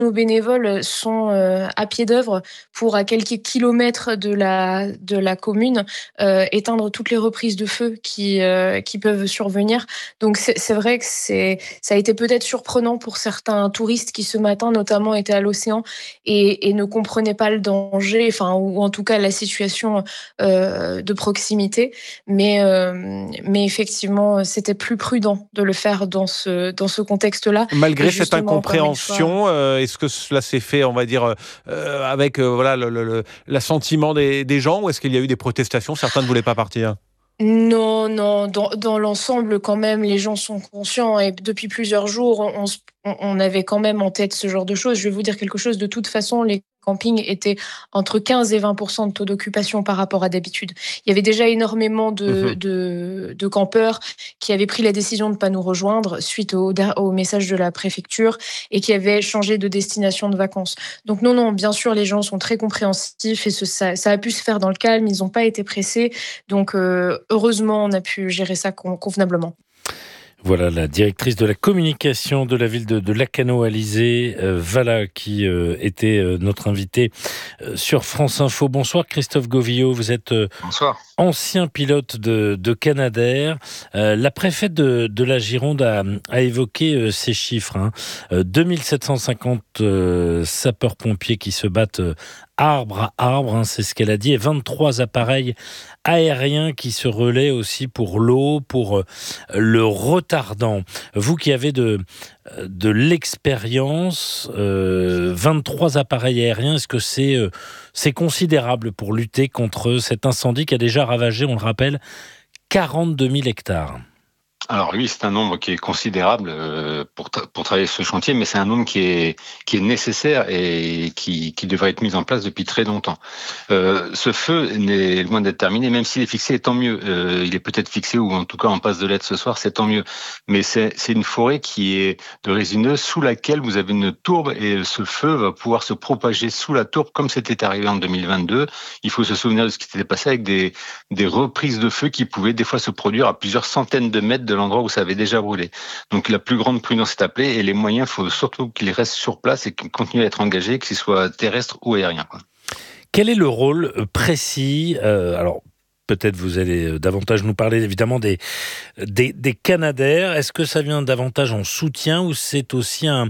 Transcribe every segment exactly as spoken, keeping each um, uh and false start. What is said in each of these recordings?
nos bénévoles sont, heu, à pied d'œuvre pour, à quelques kilomètres de la de la commune, heu, éteindre toutes les reprises de feu qui, heu, qui peuvent survenir. Donc c'est c'est vrai que c'est ça a été peut-être surprenant pour certains touristes qui, ce matin, notamment, étaient à l'océan et et ne comprenaient pas le danger, enfin, ou en tout cas la situation, heu, de proximité. Mais, hem, mais effectivement, c'était plus prudent de le faire dans ce dans ce contexte-là et Malgré cette justement, encore une fois incompréhension, heu, est-ce que cela s'est fait, on va dire, heu heu, avec, heu, voilà, le le le l'assentiment des des gens ou est-ce qu'il y a eu des protestations? Certains ne voulaient pas partir? Non, non, dans dans l'ensemble, quand même, les gens sont conscients et depuis plusieurs jours, on on se on on avait quand même en tête ce genre de choses. Je vais vous dire quelque chose, de toute façon, les campings étaient entre quinze et vingt pour cent de taux d'occupation par rapport à d'habitude. Il y avait déjà énormément Mmh de mh. de de campeurs qui avaient pris la décision de pas nous rejoindre suite au der au message de la préfecture et qui avaient changé de destination de vacances. Donc non, non, bien sûr, les gens sont très compréhensifs et ce ça ça a pu se faire dans le calme, ils ont pas été pressés. Donc heu, heureusement, on a pu gérer ça con convenablement. Voilà la directrice de la communication de la ville de de Lacanau-Alizé, heu, Vala, qui, heu, était, heu, notre invitée, heu, sur France Info. Bonsoir Christophe Govillot, vous êtes, heu, Bonsoir. ancien pilote de de Canadair. Heu, la préfète de de la Gironde a a évoqué, heu, ces chiffres, hein. Heu, deux mille sept cent cinquante, heu, sapeurs-pompiers qui se battent, heu, arbre à arbre, hein, c'est ce qu'elle a dit, et vingt-trois appareils aériens qui se relaient aussi pour l'eau, pour, heu, le retardant. Vous qui avez de, heu, de l'expérience, heu, vingt-trois appareils aériens, est-ce que c'est, heu, c'est considérable pour lutter contre cet incendie qui a déjà ravagé, on le rappelle, quarante-deux mille hectares? Alors oui, c'est un nombre qui est considérable euh, pour, tra- pour travailler ce chantier, mais c'est un nombre qui est, qui est nécessaire et qui, qui devrait être mis en place depuis très longtemps. Euh, ce feu n'est loin d'être terminé, même s'il est fixé, tant mieux. Euh, il est peut-être fixé ou en tout cas en passe de l'être ce soir, c'est tant mieux. Mais c'est, c'est une forêt qui est de résineuse sous laquelle vous avez une tourbe et ce feu va pouvoir se propager sous la tourbe comme c'était arrivé en deux mille vingt-deux. Il faut se souvenir de ce qui s'était passé avec des, des reprises de feu qui pouvaient des fois se produire à plusieurs centaines de mètres de l'endroit où ça avait déjà brûlé. Donc la plus grande prudence est appelée et les moyens, il faut surtout qu'ils restent sur place et qu'ils continuent à être engagés, que ce soit terrestre ou aérien. Quel est le rôle euh, précis, euh, alors peut-être vous allez euh, davantage nous parler évidemment des, des, des Canadair. Est-ce que ça vient davantage en soutien ou c'est aussi un,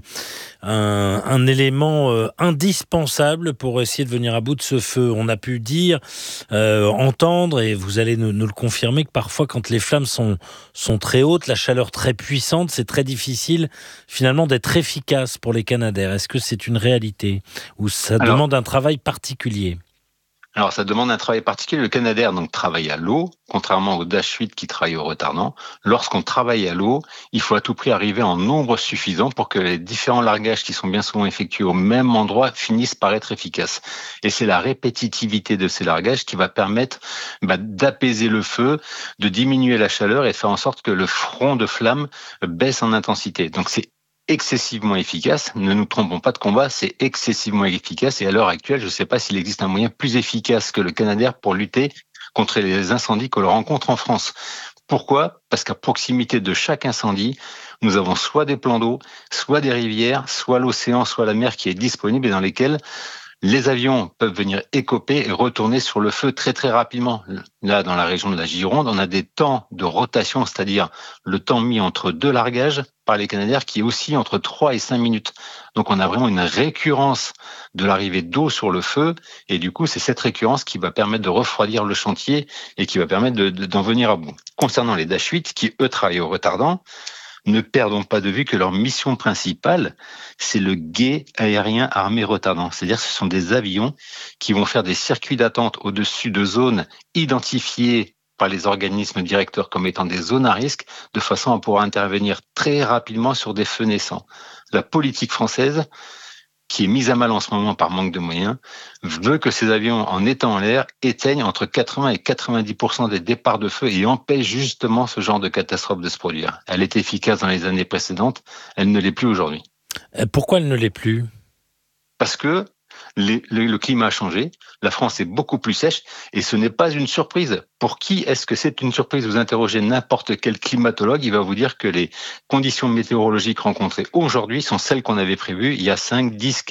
un, un élément euh, indispensable pour essayer de venir à bout de ce feu? On a pu dire, euh, entendre, et vous allez nous, nous le confirmer, que parfois quand les flammes sont, sont très hautes, la chaleur très puissante, c'est très difficile finalement d'être efficace pour les Canadair. Est-ce que c'est une réalité ou ça Alors, demande un travail particulier? Alors, ça demande un travail particulier. Le Canadair donc travaille à l'eau, contrairement au Dash huit qui travaille au retardant. Lorsqu'on travaille à l'eau, il faut à tout prix arriver en nombre suffisant pour que les différents largages qui sont bien souvent effectués au même endroit finissent par être efficaces. Et c'est la répétitivité de ces largages qui va permettre bah, d'apaiser le feu, de diminuer la chaleur et de faire en sorte que le front de flamme baisse en intensité. Donc, c'est excessivement efficace. Ne nous trompons pas de combat, c'est excessivement efficace. Et à l'heure actuelle, je ne sais pas s'il existe un moyen plus efficace que le Canadair pour lutter contre les incendies que l'on rencontre en France. Pourquoi? Parce qu'à proximité de chaque incendie, nous avons soit des plans d'eau, soit des rivières, soit l'océan, soit la mer qui est disponible et dans lesquelles les avions peuvent venir écoper et retourner sur le feu très très rapidement. Là, dans la région de la Gironde, on a des temps de rotation, c'est-à-dire le temps mis entre deux largages par les Canadair qui est aussi entre trois et cinq minutes. Donc on a vraiment une récurrence de l'arrivée d'eau sur le feu et du coup c'est cette récurrence qui va permettre de refroidir le chantier et qui va permettre de, de, d'en venir à bout. Concernant les Dash huit qui eux travaillent au retardant, ne perdons pas de vue que leur mission principale, c'est le guet aérien armé retardant. C'est-à-dire que ce sont des avions qui vont faire des circuits d'attente au-dessus de zones identifiées par les organismes directeurs comme étant des zones à risque, de façon à pouvoir intervenir très rapidement sur des feux naissants. La politique française, qui est mise à mal en ce moment par manque de moyens, veut que ces avions, en étant en l'air, éteignent entre quatre-vingts et quatre-vingt-dix pour cent des départs de feu et empêchent justement ce genre de catastrophe de se produire. Elle est efficace dans les années précédentes, elle ne l'est plus aujourd'hui. Euh, Pourquoi elle ne l'est plus? Parce que les, le, le climat a changé, la France est beaucoup plus sèche et ce n'est pas une surprise. Pour qui est-ce que c'est une surprise? Vous interrogez n'importe quel climatologue, il va vous dire que les conditions météorologiques rencontrées aujourd'hui sont celles qu'on avait prévues il y a cinq, dix,